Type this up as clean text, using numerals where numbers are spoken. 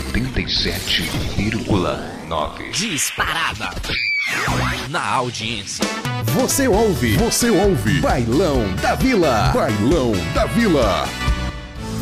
87,9. Disparada na audiência. Você ouve Bailão da Vila. Bailão da Vila.